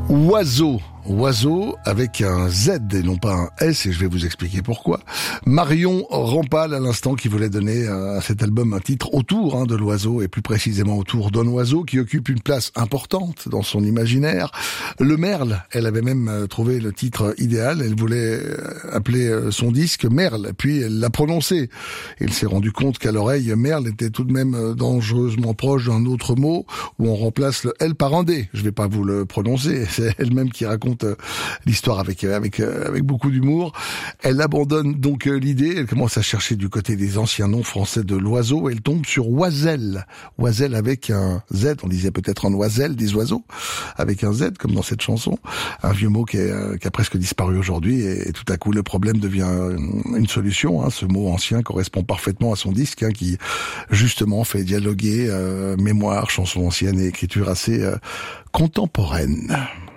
Oiseau avec un Z et non pas un S, et je vais vous expliquer pourquoi. Marion Rampal à l'instant qui voulait donner à cet album un titre autour de l'oiseau, et plus précisément autour d'un oiseau qui occupe une place importante dans son imaginaire. Le merle, elle avait même trouvé le titre idéal, elle voulait appeler son disque Merle, puis elle l'a prononcé. Elle s'est rendu compte qu'à l'oreille, merle était tout de même dangereusement proche d'un autre mot où on remplace le L par un D. Je vais pas vous le prononcer, c'est elle-même qui raconte l'histoire avec beaucoup d'humour. Elle abandonne donc l'idée, elle commence à chercher du côté des anciens noms français de l'oiseau, et elle tombe sur Oiselle. Oiselle avec un Z, on disait peut-être en oiselle des oiseaux, avec un Z comme dans cette chanson. Un vieux mot qui a presque disparu aujourd'hui, et tout à coup le problème devient une solution. Ce mot ancien correspond parfaitement à son disque qui justement fait dialoguer mémoire, chansons anciennes et écriture assez contemporaine.